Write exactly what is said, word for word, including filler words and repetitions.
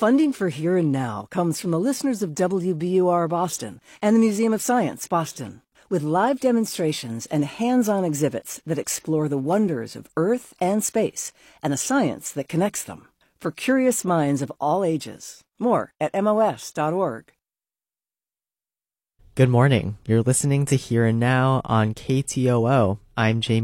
Funding for Here and Now comes from the listeners of W B U R Boston and the Museum of Science, Boston, with live demonstrations and hands-on exhibits that explore the wonders of Earth and space and the science that connects them for curious minds of all ages. More at M O S dot org. Good morning. You're listening to Here and Now on K T O O. I'm Jamie